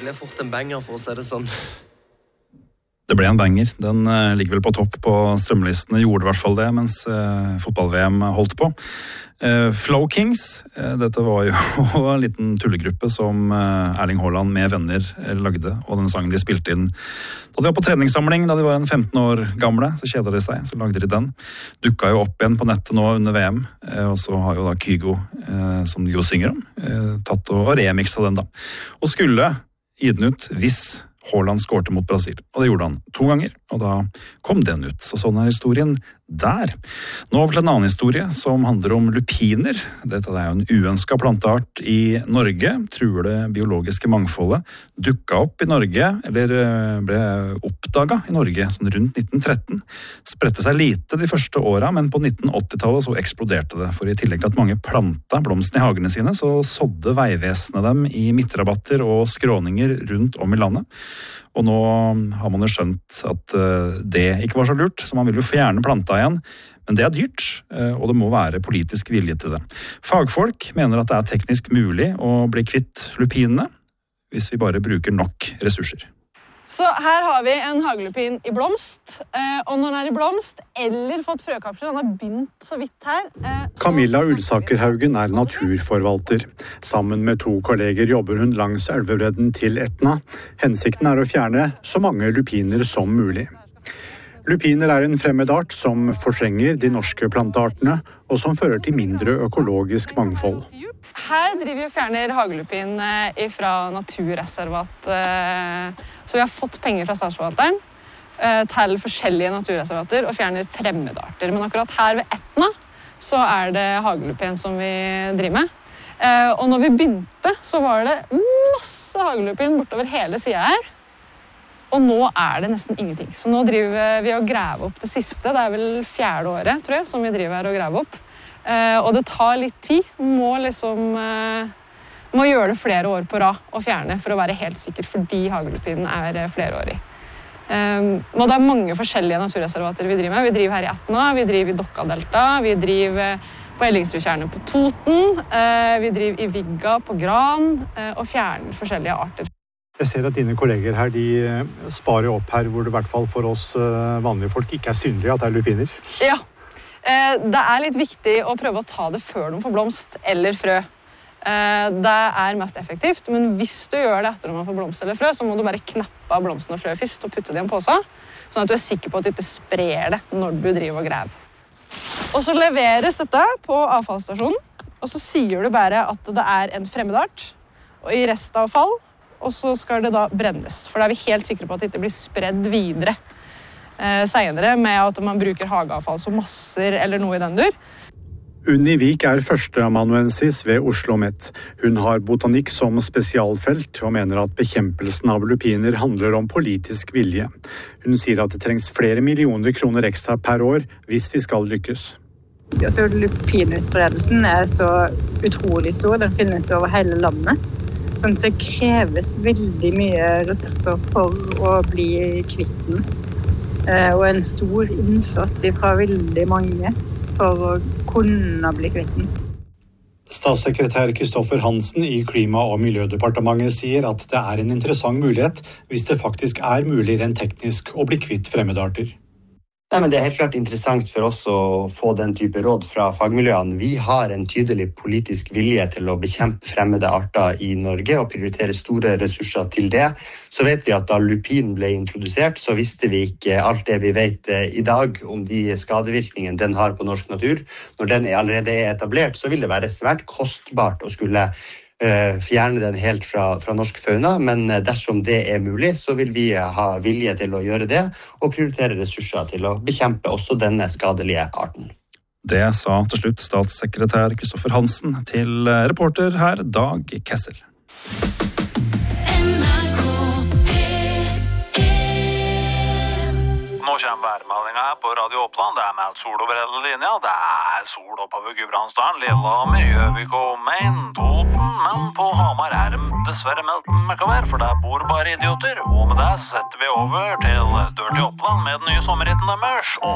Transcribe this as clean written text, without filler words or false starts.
ble fort en banger, for å si det sånn. Det ble en banger. Den ligger vel på topp på strømlistene, gjorde i hvert fall det, mens fotball-VM holdt på. Flow Kings, dette var jo en liten tullegruppe som Erling Haaland med venner lagde, og den sangen de spilte inn da de var på treningssamling, da de var 15 år gamle, så kjeder de seg, så lagde de den. Dukka jo opp igjen på nettet nå under VM, og så har jo da Kygo, som de jo synger om, tatt og remixet den da. Og skulle gi den ut hvis Haaland skårte mot Brasil, og det gjorde han 2 ganger, og da kom den ut. Så sånn historien der. Nå over til en annen historie som handler om lupiner. Dette er jo en uønsket planteart i Norge. Truer det biologiske mangfoldet. Dukket opp i Norge, eller ble oppdaget i Norge sånn rundt 1913. Spredte seg lite de første årene, men på 1980-tallet så eksploderte det. For i tillegg til at mange plantet blomstene i hagene sine, så sådde veivesenet dem i midtrabatter og skråninger rundt om i landet. Og nå har man jo skjønt at det ikke var så lurt, så man vil jo fjerne planta igjen. Men det er dyrt, og det må være politisk vilje til det. Fagfolk mener at det er teknisk mulig å bli kvitt lupinene, hvis vi bare bruker nok ressurser. Så her har vi en hagelupin i blomst, og når den er i blomst, eller fått frøkapsler, den har begynt så vidt her. Camilla Ulsaker Haugen er naturforvalter. Sammen med 2 kolleger jobber hun langs elvebredden til Etna. Hensikten er å fjerne så mange lupiner som mulig. Lupiner er en fremmed art som fortrenger de norske planteartene, og som fører til mindre økologisk mangfold. Her driver vi og fjerner hagelupin fra naturreservat. Så vi har fått penger fra statsforvalteren til forskjellige naturreservater og fjerner fremmedarter. Men akkurat her ved Etna så er det hagelupin som vi driver med. Og når vi begynte så var det masse hagelupin bortover hele siden her. Og nå er det nesten ingenting. Så nå driver vi og graver opp det siste. Det er vel 4. året, tror jeg, som vi driver her og graver opp. Og det tar litt tid. Må gjøre det flere år på rad og fjerne for å være helt sikker, fordi hagelupinen er flerårig. Og det er mange forskjellige naturreservater vi driver med. Vi driver her i Etna, vi driver i Dokkadelta, vi driver på Ellingsrudtjernet på Toten, vi driver i Vigga på Gran og fjerner forskjellige arter. Jeg ser at dine kolleger her, de sparer opp her, hvor det i hvert fall for oss vanlige folk ikke er synlig at det er lupiner. Ja, det er litt viktig å prøve å ta det før de får blomst eller frø. Det er mest effektivt, men hvis du gjør det etter de får blomst eller frø, så må du bare knappe av blomsten og frø først og putte det i en pose, sånn at du er sikker på at du ikke sprer det når du driver og graver. Og så leveres dette på avfallsstasjonen, og så sier du bare at det er en fremmedart, og i restavfall, og så skal det da brennes, for da er vi helt sikre på at det ikke blir spredd videre senere med at man bruker hageavfall som masser eller noe i den dur. Unni Vik er førsteamanuensis ved Oslo Met. Hun har botanikk som spesialfelt og mener at bekjempelsen av lupiner handler om politisk vilje. Hun sier at det trengs flere millioner kroner ekstra per år hvis vi skal lykkes. Altså, lupinutbredelsen er så utrolig stor, den finnes over hele landet. Sånn at det kreves veldig mye ressurser for å bli kvitt den. Og en stor innsats fra veldig mange for å kunne bli kvitt den. Statssekretær Kristoffer Hansen i Klima- og miljødepartementet sier at det er en interessant mulighet hvis det faktisk er mulig rent teknisk å bli kvitt fremmedarter. Nei, men det er helt klart interessant for oss å få den type råd fra fagmiljøene. Vi har en tydelig politisk vilje til å bekjempe fremmede arter i Norge og prioritere store ressurser til det. Så vet vi at da lupin ble introdusert, så visste vi ikke alt det vi vet i dag om de skadevirkningene den har på norsk natur. Når den allerede er etablert, så vil det være svært kostbart å skulle fjerne den helt fra norsk fauna, men dersom det er mulig, så vil vi ha vilje til å gjøre det, og prioritere ressurser til å bekjempe også denne skadelige arten. Det sa til slutt statssekretær Kristoffer Hansen til reporter her, Dag Kessel. Nå kommer værmeldingen her på Radio Oppland. Det er meldt sol over hele linja. Det er sol oppover Gudbrandsdalen, Lillehammer, Gjøvik og Maine, Toten. Men på Hamar er det dessverre meldt møkkavær, for der bor bare idioter. Og med det setter vi over til Dør til Oppland med den nye sommerhitten deres.